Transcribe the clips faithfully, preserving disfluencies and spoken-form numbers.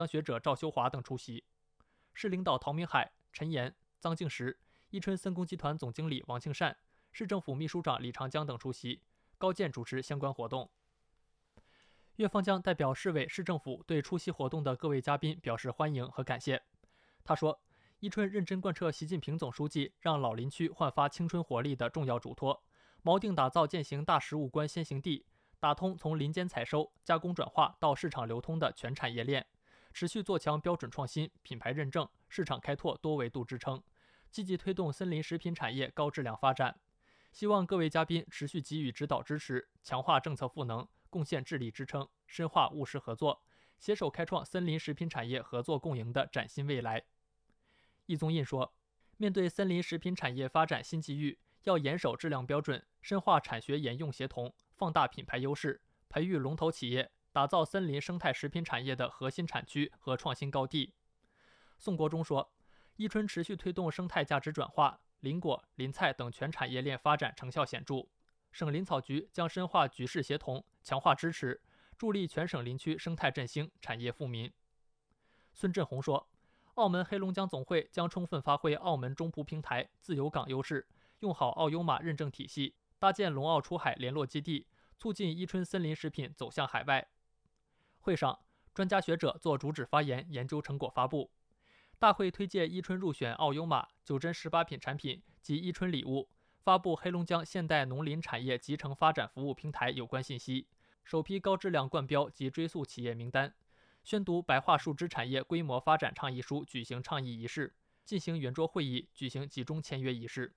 学者赵修华等出席。市领导陶明海、陈岩、臧敬实、伊春森工集团总经理王庆善、市政府秘书长李长江等出席。高健主持相关活动。岳方江代表市委市政府对出席活动的各位嘉宾表示欢迎和感谢。他说，伊春认真贯彻习近平总书记让老林区焕发青春活力的重要嘱托，锚定打造践行大实物观先行地，打通从林间采收、加工转化到市场流通的全产业链，持续做强标准创新、品牌认证、市场开拓多维度支撑，积极推动森林食品产业高质量发展。希望各位嘉宾持续给予指导支持，强化政策赋能，贡献智力支撑，深化务实合作，携手开创森林食品产业合作共赢的崭新未来。易宗印说，面对森林食品产业发展新机遇，要严守质量标准，深化产学研用协同，放大品牌优势，培育龙头企业，打造森林生态食品产业的核心产区和创新高地。宋国忠说，伊春持续推动生态价值转化，林果、林菜等全产业链发展成效显著。省林草局将深化局市协同，强化支持，助力全省林区生态振兴、产业富民。孙振宏说，澳门黑龙江总会将充分发挥澳门中葡平台、自由港优势，用好澳优马认证体系，搭建龙澳出海联络基地，促进伊春森林食品走向海外。会上，专家学者做主旨发言，研究成果发布。大会推介伊春入选澳优马九珍十八品产品及伊春礼物，发布黑龙江现代农林产业集成发展服务平台有关信息，首批高质量冠标及追溯企业名单，宣读白桦树枝产业规模发展倡议书举行倡议仪式，进行圆桌会议，举行集中签约仪式。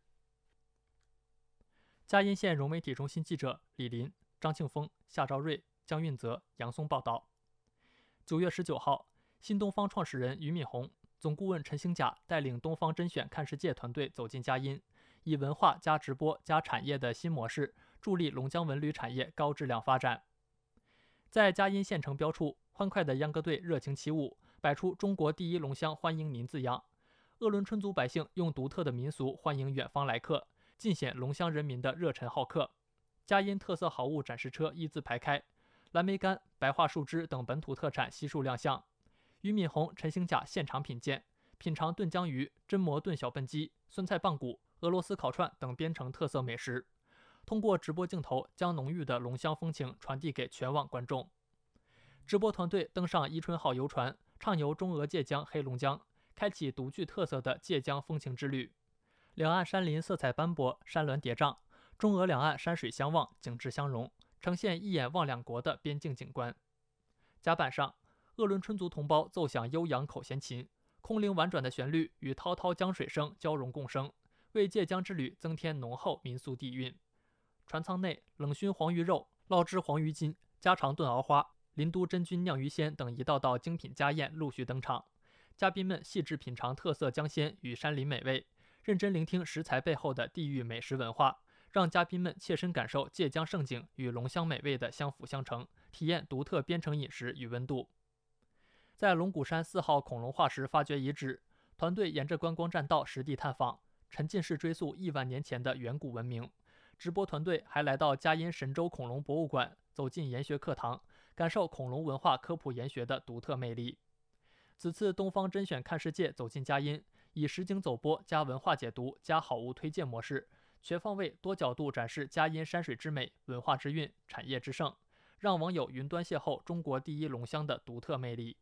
嘉荫县融媒体中心记者李林、张庆峰、夏兆瑞、江运泽、杨松报道。九月十九号，新东方创始人俞敏洪、总顾问陈兴甲带领东方甄选看世界团队走进嘉荫，以文化加直播加产业的新模式，助力龙江文旅产业高质量发展。在嘉荫县城标处，欢快的秧歌队热情起舞，摆出中国第一龙乡欢迎您字样。鄂伦春族百姓用独特的民俗欢迎远方来客，尽显龙乡人民的热忱好客。嘉荫特色好物展示车一字排开，蓝莓干、白桦树枝等本土特产悉数亮相。俞敏洪、陈兴甲现场品鉴，品尝炖江鱼、榛蘑炖小笨鸡、酸菜棒骨、俄罗斯烤串等边城特色美食，通过直播镜头将浓郁的龙乡风情传递给全网观众。直播团队登上伊春号游船，畅游中俄界江、黑龙江，开启独具特色的界江风情之旅。两岸山林色彩斑驳，山峦叠嶂，中俄两岸山水相望，景致相融，呈现一眼望两国的边境景观。甲板上，鄂伦春族同胞奏响悠扬口弦琴，空灵婉转的旋律与滔滔江水声交融共生，为界江之旅增添浓厚民俗底蕴。船舱内，冷熏黄鱼肉、烙制黄鱼筋、家常炖熬花、林都真菌酿鱼鲜等一道道精品家宴陆续登场。嘉宾们细致品尝特色江鲜与山林美味，认真聆听食材背后的地域美食文化，让嘉宾们切身感受界江盛景与龙乡美味的相辅相成，体验独特边城饮食与温度。在龙骨山四号恐龙化石发掘遗址，团队沿着观光栈道实地探访，沉浸式追溯亿万年前的远古文明。直播团队还来到嘉荫神州恐龙博物馆，走进研学课堂，感受恐龙文化科普研学的独特魅力。此次东方甄选看世界走进嘉荫，以实景走播加文化解读加好物推荐模式，全方位多角度展示嘉荫山水之美、文化之韵、产业之盛，让网友云端邂逅中国第一龙乡的独特魅力。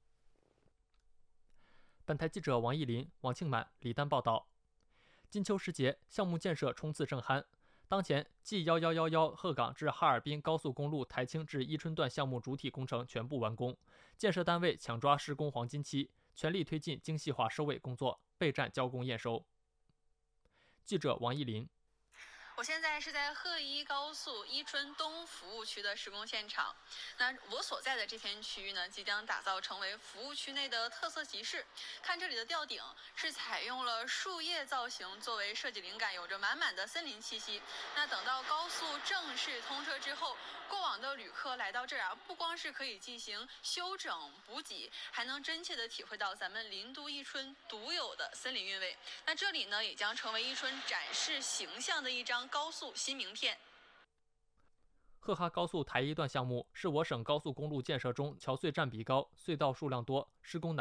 本台记者王艺林、王庆满、李丹报道。金秋时节，项目建设冲刺正酣。当前，G 一一一一鹤岗至哈尔滨高速公路台青至伊春段项目主体工程全部完工，建设单位抢抓施工黄金期，全力推进精细化收尾工作，备战交工验收。记者王艺林。 我现在是在鹤一高速伊春东服务区的施工现场。那我所在的这片区域呢，即将打造成为服务区内的特色集市。看这里的吊顶是采用了树叶造型作为设计灵感，有着满满的森林气息。那等到高速正式通车之后，过往的旅客来到这儿啊，不光是可以进行休整补给，还能真切地体会到咱们林都伊春独有的森林韵味。那这里呢，也将成为伊春展示形象的一张高速新名片。 赫哈高速台一段项目是我省高速公路建设中桥隧占比高、隧道数量多、施工难。